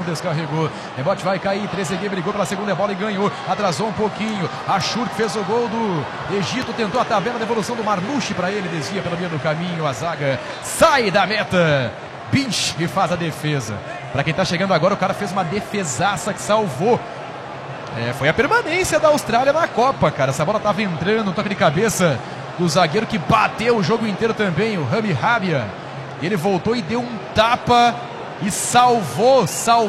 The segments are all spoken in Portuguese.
descarregou. Rebote vai cair, Trezeguet brigou pela segunda bola e ganhou. Atrasou um pouquinho. Achur que fez o gol do Egito, tentou a tabela, devolução do Marlucci para ele, desvia pelo meio do caminho. A zaga sai da meta. Binch que faz a defesa. Para quem tá chegando agora, o cara fez uma defesaça que salvou. Foi a permanência da Austrália na Copa, cara. Essa bola tava entrando, um toque de cabeça do zagueiro que bateu o jogo inteiro também, o Rami Rabia. Ele voltou e deu um tapa e salvou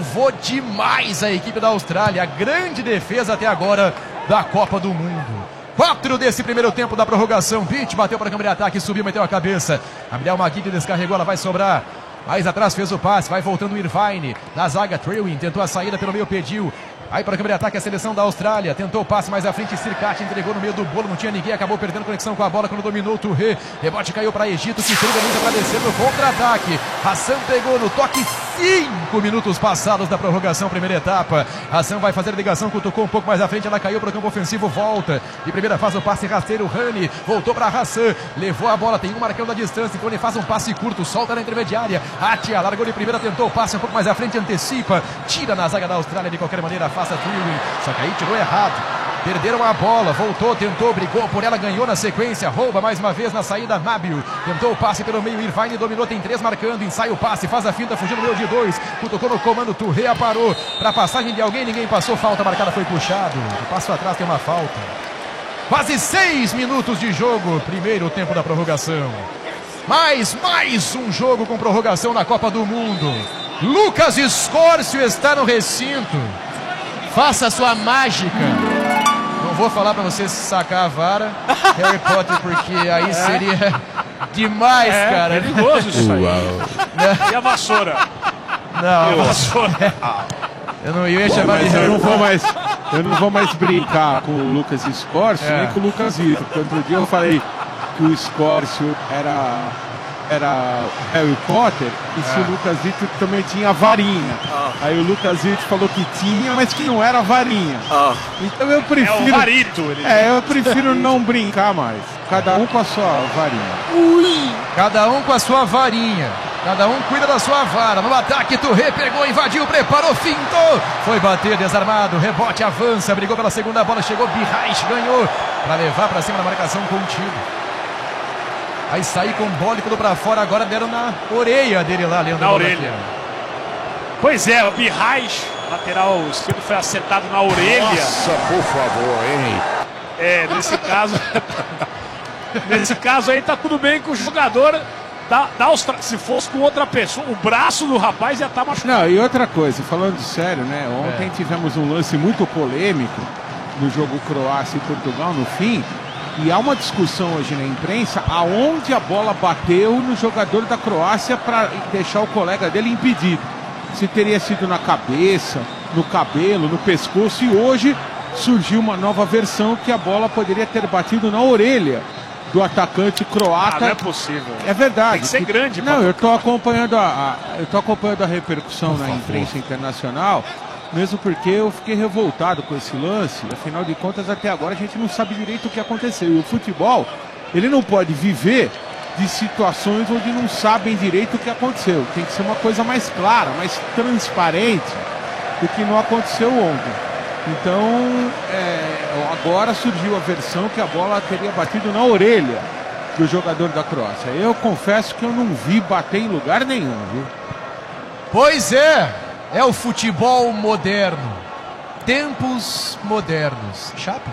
demais a equipe da Austrália. A grande defesa até agora da Copa do Mundo. 4 desse primeiro tempo da prorrogação. Binch bateu para a câmera de ataque, subiu, meteu a cabeça. Gabriel Magui descarregou, ela vai sobrar. Mais atrás fez o passe, vai voltando o Irvine. Na zaga, Trewin tentou a saída pelo meio, pediu. Aí para a câmera de ataque a seleção da Austrália. Tentou o passe mais à frente, Sirkat entregou no meio do bolo, não tinha ninguém, acabou perdendo conexão com a bola quando dominou o Touré. Rebote caiu para Egito, que teve luta para descer no contra-ataque. Hassan pegou no toque, 5 minutos passados da prorrogação, primeira etapa. Hassan vai fazer a ligação, cutucou um pouco mais à frente, ela caiu para o campo ofensivo, volta. De primeira faz o passe rasteiro, Rani voltou para Hassan, levou a bola, tem um marcando a distância, então ele faz um passe curto, solta na intermediária. Atia largou de primeira, tentou o passe um pouco mais à frente, antecipa, tira na zaga da Austrália de qualquer maneira, afasta Trewin, só que aí tirou errado. Perderam a bola, voltou, tentou, brigou por ela, ganhou na sequência, rouba mais uma vez na saída, Nabil, tentou o passe pelo meio, Irvine dominou, tem 3 marcando, ensaia o passe, faz a finta, fugiu no meio de 2, cutucou no comando, Touré aparou, para passagem de alguém, ninguém passou, falta marcada, foi puxado, o passo atrás tem uma falta. Quase 6 minutos de jogo, primeiro tempo da prorrogação. Mais um jogo com prorrogação na Copa do Mundo. Lucas Escórcio está no recinto. Faça a sua mágica. Não vou falar pra você sacar a vara, Harry Potter, porque aí seria demais, cara. É perigoso isso aí. E a vassoura? Não, a vassoura. eu ia chamar de Harry Eu não vou mais brincar com o Lucas Escórcio, nem com o Lucas Vitor. Porque outro dia eu falei que o Escórcio era Harry Potter e se o Lucas Vitor também tinha varinha. Aí o Lucas Vitor falou que tinha, mas que não era varinha. Então eu prefiro... É o varito. eu prefiro não brincar mais. Cada um com a sua varinha. Cada um com a sua varinha. Cada um cuida da sua vara. No ataque, Touré pegou, invadiu, preparou, fintou. Foi bater, desarmado, rebote, avança, brigou pela segunda bola, chegou, Birraich, ganhou. Para levar para cima da marcação contigo. Aí sair com bola e tudo pra fora, agora deram na orelha dele lá, Leandro. Na orelha. Pois é, o Birraich, lateral esquerdo, foi acertado na orelha. Nossa, por favor, hein? Nesse caso aí tá tudo bem com o jogador da Austrália. Se fosse com outra pessoa, o braço do rapaz ia estar machucado. Não, e outra coisa, falando sério, né? Ontem tivemos um lance muito polêmico no jogo Croácia e Portugal no fim. E há uma discussão hoje na imprensa aonde a bola bateu no jogador da Croácia para deixar o colega dele impedido. Se teria sido na cabeça, no cabelo, no pescoço. E hoje surgiu uma nova versão que a bola poderia ter batido na orelha do atacante croata. Não é possível. É verdade. Tem que ser grande. Não, eu estou acompanhando a repercussão na imprensa internacional. Mesmo porque eu fiquei revoltado com esse lance. Afinal de contas, até agora a gente não sabe direito o que aconteceu. E o futebol, ele não pode viver de situações onde não sabem direito o que aconteceu. Tem que ser uma coisa mais clara, mais transparente do que não aconteceu ontem. Então, agora surgiu a versão que a bola teria batido na orelha do jogador da Croácia. Eu confesso que eu não vi bater em lugar nenhum, viu? Pois é! É o futebol moderno. Tempos modernos. Chape?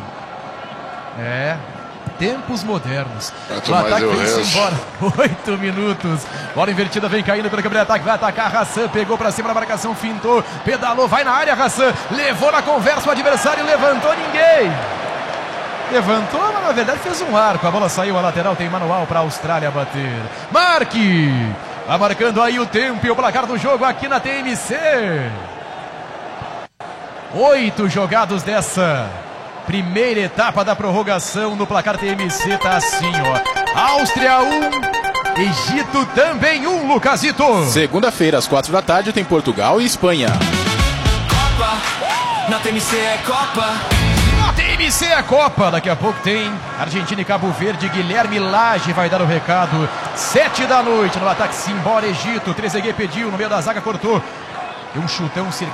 Tempos modernos. O ataque vem embora. 8 minutos. Bola invertida, vem caindo pelo câmera de ataque. Vai atacar, Hassan pegou pra cima da marcação, fintou, pedalou, vai na área, Hassan. Levou na conversa o adversário, levantou ninguém. Levantou, mas na verdade fez um arco. A bola saiu à lateral, tem manual pra Austrália bater. Marque! Vai marcando aí o tempo e o placar do jogo aqui na TMC. 8 jogados dessa primeira etapa da prorrogação. No placar TMC tá assim, ó. Áustria 1, Egito também 1, Lucasito. Segunda-feira, às 4 da tarde, tem Portugal e Espanha. Copa, na TMC é Copa. Na TMC é Copa. Daqui a pouco tem Argentina e Cabo Verde. Guilherme Lage vai dar o recado. 7 da noite no ataque, simbora Egito. Trezeguet pediu, no meio da zaga cortou. Deu um chutão,